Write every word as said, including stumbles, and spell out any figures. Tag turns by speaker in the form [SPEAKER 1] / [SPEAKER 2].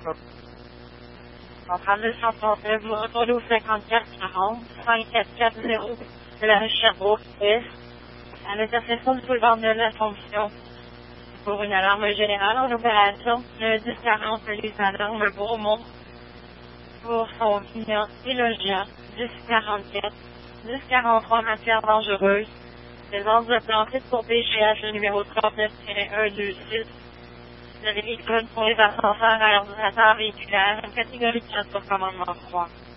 [SPEAKER 1] En deux cent trente-neuf, vous retournez au cinquante-quatre quarante, cinq quatre quatre zéro de la rue Sherbrooke-Est, à l'intersection du boulevard de l'Assomption. Pour une alarme générale en opération, le dix quarante les alarmes Beaumont. Pour son client et logement, dix quarante-quatre, dix quarante-trois matières dangereuses. Les ordres de planquette pour P G H numéro trente-neuf un deux six. Le véhicule pour les ascenseurs à l'ordinateur véhiculaire, catégorie quatre pour commandement trois.